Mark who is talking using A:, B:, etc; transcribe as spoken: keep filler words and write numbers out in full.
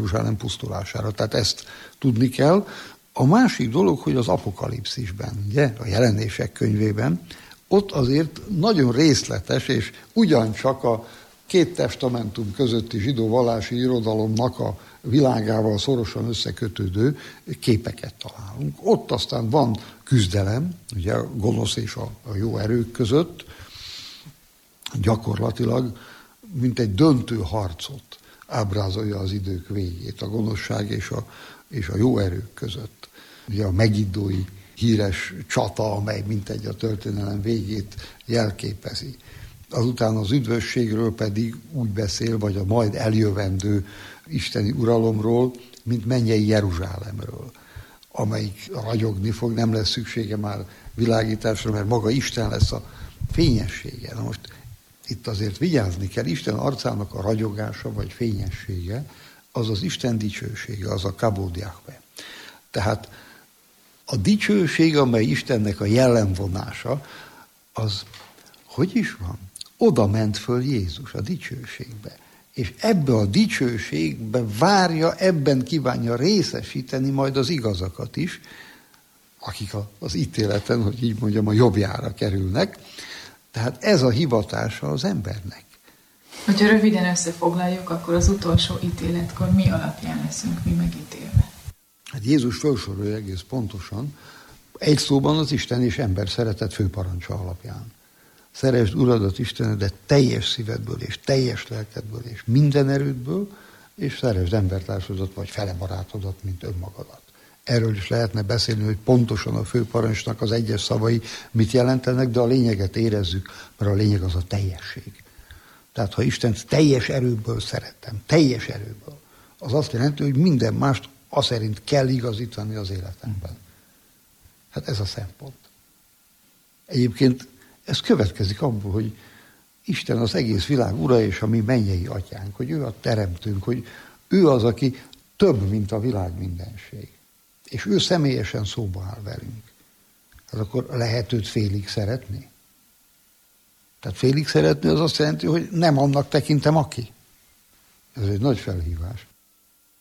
A: Jeruzsálem pusztulására. Tehát ezt tudni kell. A másik dolog, hogy az Apokalipszisben, ugye, a Jelenések könyvében, ott azért nagyon részletes, és ugyancsak a két testamentum közötti zsidó vallási irodalomnak a világával szorosan összekötődő képeket találunk. Ott aztán van küzdelem, ugye a gonosz és a, a jó erők között, gyakorlatilag, mint egy döntő harcot ábrázolja az idők végét, a gonoszság és a, és a jó erők között. Ugye a megiddói híres csata, amely mintegy a történelem végét jelképezi. Azután az üdvösségről pedig úgy beszél, vagy a majd eljövendő isteni uralomról, mint mennyei Jeruzsálemről, amelyik ragyogni fog, nem lesz szüksége már világításra, mert maga Isten lesz a fényessége. Na most itt azért vigyázni kell, Isten arcának a ragyogása vagy fényessége, az az Isten dicsősége, az a kabod Jahve. Tehát a dicsőség, amely Istennek a jellemvonása, az hogy is van? Oda ment föl Jézus a dicsőségbe. És ebbe a dicsőségbe várja, ebben kívánja részesíteni majd az igazakat is, akik az ítéleten, hogy így mondjam, a jobbjára kerülnek. Tehát ez a hivatása az embernek.
B: Hogyha röviden összefoglaljuk, akkor az utolsó ítéletkor mi alapján leszünk mi megítélve?
A: Hát Jézus felsorolja egész pontosan, egy szóban az Isten és ember szeretet főparancsa alapján. Szeresd Uradat Istenedet teljes szívedből, és teljes lelkedből, és minden erődből, és szeresd embertársadat, vagy fele barátodat, mint önmagadat. Erről is lehetne beszélni, hogy pontosan a főparancsnak az egyes szavai mit jelentenek, de a lényeget érezzük, mert a lényeg az a teljesség. Tehát ha Istent teljes erőből szeretem, teljes erőből, az azt jelenti, hogy minden mást az szerint kell igazítani az életemben. Hát ez a szempont. Egyébként ez következik abból, hogy Isten az egész világ ura és a mi mennyei atyánk, hogy ő a teremtőnk, hogy ő az, aki több, mint a világ mindenség. És ő személyesen szóba áll velünk. Hát akkor lehet őt félig szeretni? Tehát félig szeretni az azt jelenti, hogy nem annak tekintem aki. Ez egy nagy felhívás.